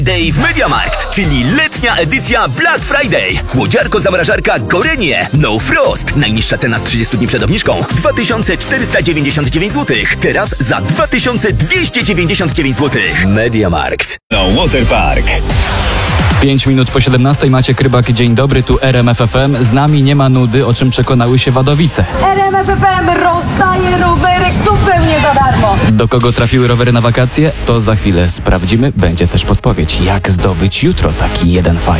Day w MediaMarkt, czyli letnia edycja Black Friday. Chłodziarko-zamrażarka Gorenie No Frost. Najniższa cena z 30 dni przed obniżką 2499 zł. Teraz za 2299 zł. MediaMarkt. No Waterpark. 5 minut po 17 macie Rybak. Dzień dobry, tu RMF FM. Z nami nie ma nudy, o czym przekonały się Wadowice. RMF FM rozdaje rowery zupełnie za darmo. Do kogo trafiły rowery na wakacje? To za chwilę sprawdzimy. Będzie też podpowiedź, jak zdobyć jutro taki jeden fajny.